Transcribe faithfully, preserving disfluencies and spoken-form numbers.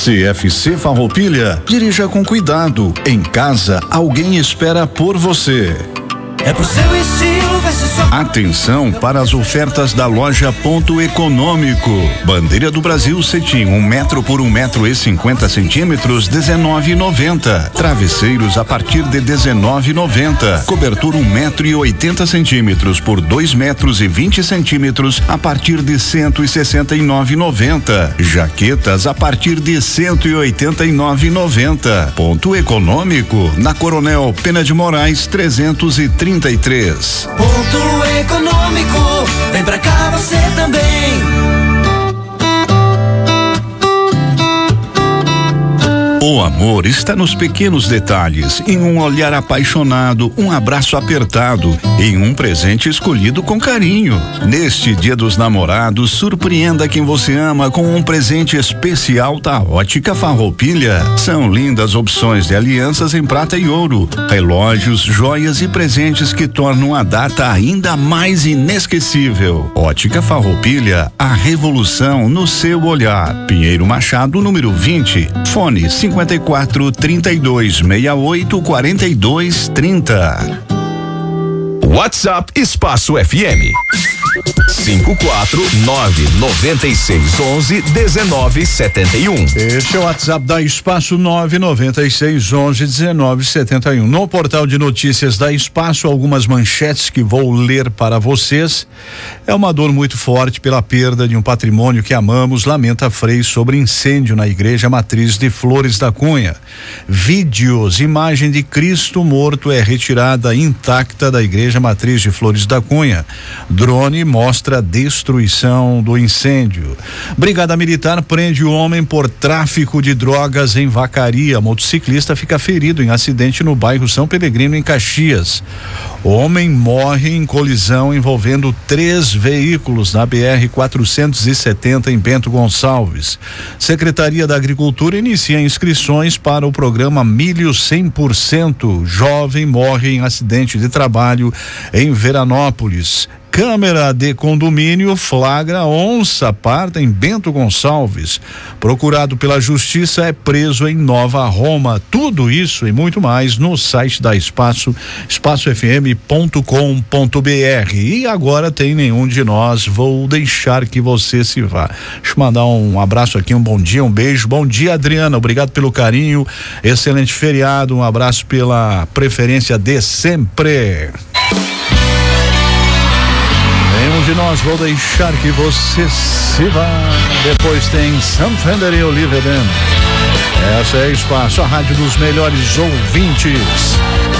C F C Farroupilha, dirija com cuidado. Em casa, alguém espera por você. É pro seu estilo, vai ser só... Atenção para as ofertas da loja Ponto Econômico. Bandeira do Brasil cetim, um metro por um metro e cinquenta centímetros, dezenove e noventa. Travesseiros a partir de dezenove e noventa. Cobertura um metro e oitenta centímetros por dois metros e vinte centímetros a partir de cento e sessenta e nove e noventa. Jaquetas a partir de cento e oitenta e nove e noventa. Ponto Econômico na Coronel Pena de Moraes trezentos e trinta e três. Ponto Econômico, vem pra cá você também. O amor está nos pequenos detalhes, em um olhar apaixonado, um abraço apertado, em um presente escolhido com carinho. Neste Dia dos Namorados, surpreenda quem você ama com um presente especial da Ótica Farroupilha. São lindas opções de alianças em prata e ouro, relógios, joias e presentes que tornam a data ainda mais inesquecível. Ótica Farroupilha, a revolução no seu olhar. Pinheiro Machado, número vinte, fone cinquenta e quatro, trinta e dois, sessenta e oito, quarenta e dois, trinta. WhatsApp Espaço F M cinco quatro nove nove seis onze dezenove setenta e um. Este é o WhatsApp da Espaço nove nove seis onze dezenove setenta e um. No portal de notícias da Espaço, algumas manchetes que vou ler para vocês. É uma dor muito forte pela perda de um patrimônio que amamos, lamenta Frei sobre incêndio na Igreja Matriz de Flores da Cunha. Vídeos, imagem de Cristo morto é retirada intacta da Igreja Matriz de Flores da Cunha. Drone mostra a destruição do incêndio. Brigada Militar prende o homem por tráfico de drogas em Vacaria. Motociclista fica ferido em acidente no bairro São Pelegrino, em Caxias. O homem morre em colisão envolvendo três veículos na B R quatrocentos e setenta em Bento Gonçalves. Secretaria da Agricultura inicia inscrições para o programa Milho cem por cento. Jovem morre em acidente de trabalho em Veranópolis. Câmera de condomínio flagra onça parda em Bento Gonçalves. Procurado pela justiça é preso em Nova Roma. Tudo isso e muito mais no site da Espaço, espaço f m ponto com ponto b r. E agora tem nenhum de nós, vou deixar que você se vá. Deixa eu mandar um abraço aqui, um bom dia, um beijo. Bom dia, Adriana, obrigado pelo carinho, excelente feriado, um abraço pela preferência de sempre. Nenhum de nós, vou deixar que você se vá. Depois tem Sam Fender e Oliver Dan. Essa é Espaço, a rádio dos melhores ouvintes.